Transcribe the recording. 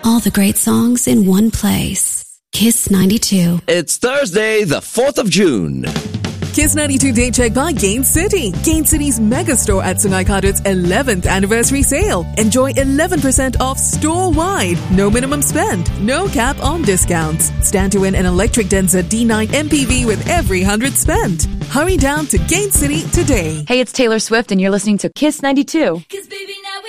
All the great songs in one place. Kiss 92. It's Thursday, the 4th of June. Kiss 92 Day Check by Gain City. Gain City's mega store at Sungai Kadut's 11th anniversary sale. Enjoy 11% off store-wide. No minimum spend. No cap on discounts. Stand to win an electric Denza D9 MPV with every 100 spent. Hurry down to Gain City today. Hey, it's Taylor Swift and you're listening to Kiss 92.